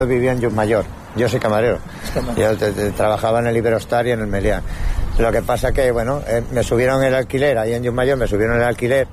Vivía en Llucmayor, yo soy camarero. Yo trabajaba en el Iberostar y en el Meliá. Lo que pasa que, bueno, me subieron el alquiler, ahí en Llucmayor me subieron el alquiler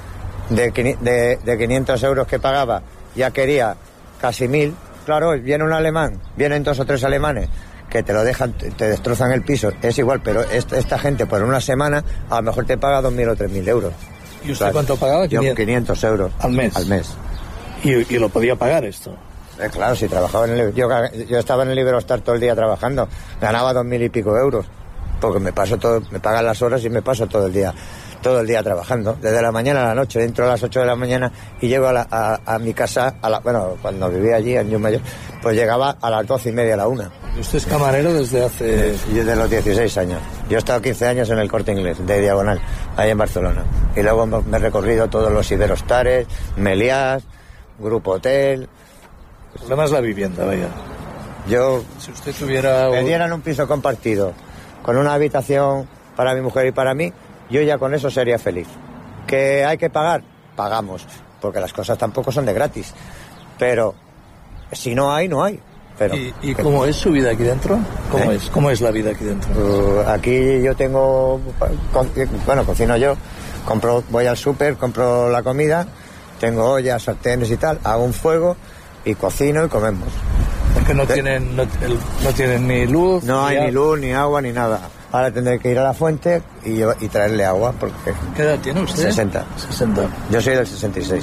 de 500 euros que pagaba, ya quería casi 1.000. Claro, viene un alemán, vienen 2 o 3 alemanes que te lo dejan, te destrozan el piso, es igual, pero esta gente por una semana a lo mejor te paga 2.000 o 3.000 euros. ¿Y usted cuánto pagaba? Yo 500 euros. ¿Al mes? Al mes. ¿Y lo podía pagar esto? Claro, si trabajaba en el... Yo estaba en el Iberostar todo el día trabajando, ganaba 2.000 y pico euros, porque me pagan las horas y me paso todo el día trabajando, desde la mañana a la noche, entro a las 8 de la mañana y llego a mi casa, cuando vivía allí en Llucmayor, pues llegaba a las 12:30, a la 1. ¿Y usted es camarero desde hace...? Desde los 16 años. Yo he estado 15 años en el Corte Inglés, de Diagonal, ahí en Barcelona. Y luego me he recorrido todos los Iberostares, Meliás, Grupo Hotel... El problema es la vivienda, vaya. Si usted tuviera... Me dieran un piso compartido, con una habitación para mi mujer y para mí, yo ya con eso sería feliz. ¿Que hay que pagar? Pagamos, porque las cosas tampoco son de gratis. Pero si no hay, no hay. Pero, ¿Y cómo es su vida aquí dentro? ¿Cómo es la vida aquí dentro? Aquí yo tengo... cocino yo. Voy al súper, compro la comida, tengo ollas, sartenes y tal, hago un fuego... y cocino y comemos. Porque no tienen ni luz. No hay ni luz, ni agua, ni nada. Ahora tendré que ir a la fuente y traerle agua porque... ¿Qué edad tiene usted? 60. Yo soy del 66.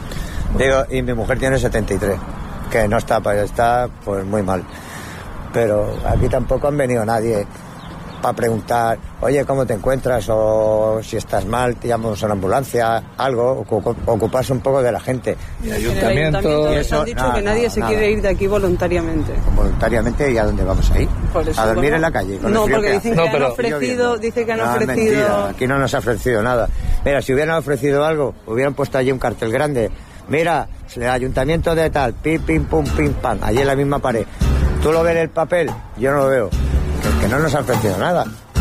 Y mi mujer tiene 73. Que no está pues muy mal. Pero aquí tampoco han venido nadie para preguntar, oye, ¿cómo te encuentras? O si estás mal, te llamamos a una ambulancia, algo, ocuparse un poco de la gente. Y ayuntamiento... Les han dicho que nadie se quiere ir de aquí voluntariamente. ¿Voluntariamente? ¿Y a dónde vamos a ir? Eso, ¿A dormir en la calle? No, porque dicen que han ofrecido... Dice que han ofrecido... Mentira, aquí no nos ha ofrecido nada. Mira, si hubieran ofrecido algo, hubieran puesto allí un cartel grande. Mira, el ayuntamiento de tal, pim, pim, pum, pim, pam, allí en la misma pared. ¿Tú lo ves en el papel? Yo no lo veo. Que no nos ha ofrecido nada.